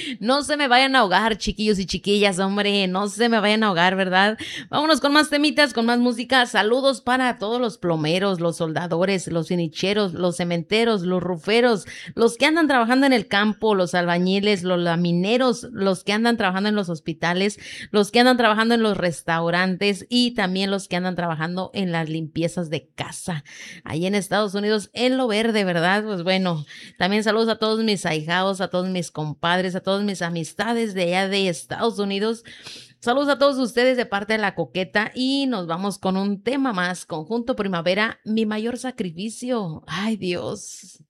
No se me vayan a ahogar, chiquillos y chiquillas, hombre, no se me vayan a ahogar, ¿verdad? Vámonos con más temitas, con más música. Saludos para todos los plomeros, los soldadores, los finicheros, los cementeros, los ruferos, los que andan trabajando en el campo, los albañiles, los lamineros, los que andan trabajando en los hospitales, los que andan trabajando en los restaurantes y también los que andan trabajando en las limpiezas de casa. Ahí en Estados Unidos, en lo verde, ¿verdad? Pues bueno, también saludos a todos mis ahijados, a todos mis compadres, a todas mis amistades de allá de Estados Unidos. Saludos a todos ustedes de parte de La Coqueta y nos vamos con un tema más, Conjunto Primavera, mi mayor sacrificio. Ay, Dios.